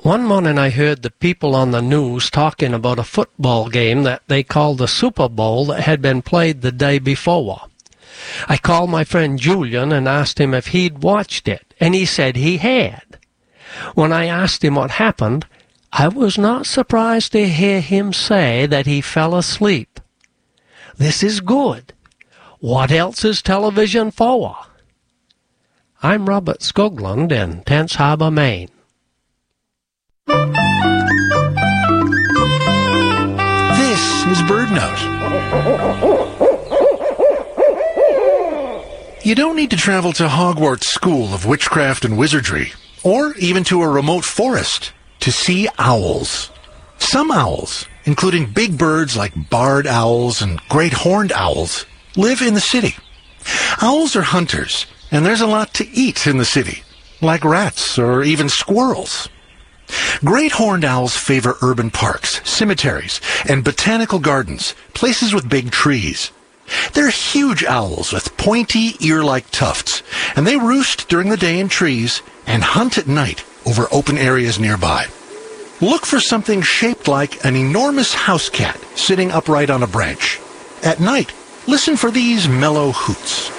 One morning I heard the people on the news talking about a football game that they called the Super Bowl that had been played the day before. I called my friend Julian and asked him if he'd watched it, and he said he had. When I asked him what happened, I was not surprised to hear him say that he fell asleep. This is good. What else is television for? I'm Robert Skoglund in Tense Harbor, Maine. This is BirdNote. You don't need to travel to Hogwarts School of Witchcraft and Wizardry, or even to a remote forest, to see owls. Some owls, including big birds like barred owls and great horned owls, live in the city. Owls are hunters, and there's a lot to eat in the city, like rats or even squirrels. Great horned owls favor urban parks, cemeteries, and botanical gardens, places with big trees. They're huge owls with pointy, ear-like tufts, and they roost during the day in trees and hunt at night over open areas nearby. Look for something shaped like an enormous house cat sitting upright on a branch. At night, listen for these mellow hoots.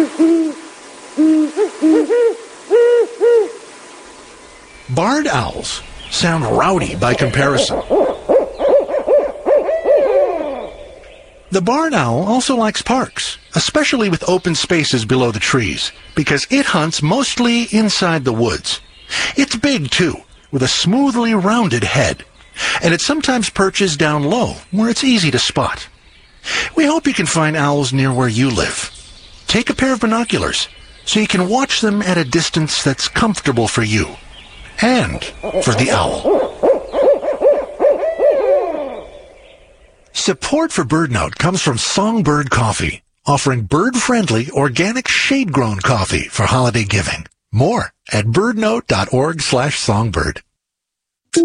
Barred owls sound rowdy by comparison. The barred owl also likes parks, especially with open spaces below the trees, because it hunts mostly inside the woods. It's big, too, with a smoothly rounded head, and it sometimes perches down low, where it's easy to spot. We hope you can find owls near where you live. Take a pair of binoculars, so you can watch them at a distance that's comfortable for you. And for the owl. Support for BirdNote comes from Songbird Coffee, offering bird-friendly, organic, shade-grown coffee for holiday giving. More at birdnote.org/songbird.